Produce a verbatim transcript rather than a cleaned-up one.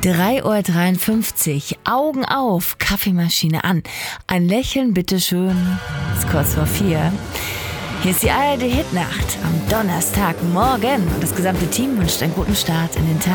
drei Uhr dreiundfünfzig, Augen auf, Kaffeemaschine an. Ein Lächeln, bitteschön. Ist kurz vor vier. Hier ist die A R D Hitnacht am Donnerstagmorgen. Und das gesamte Team wünscht einen guten Start in den Tag.